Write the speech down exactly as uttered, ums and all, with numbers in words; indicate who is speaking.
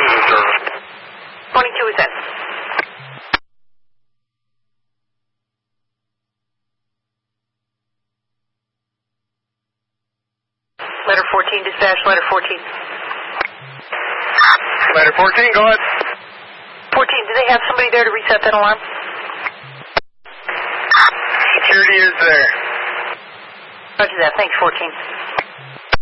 Speaker 1: twenty-two is in service.
Speaker 2: twenty-two is in. Letter fourteen, dispatch, letter fourteen.
Speaker 1: Letter fourteen, go ahead.
Speaker 2: fourteen, do they have somebody there to reset that alarm?
Speaker 1: Security is there.
Speaker 2: Roger that, thanks, fourteen.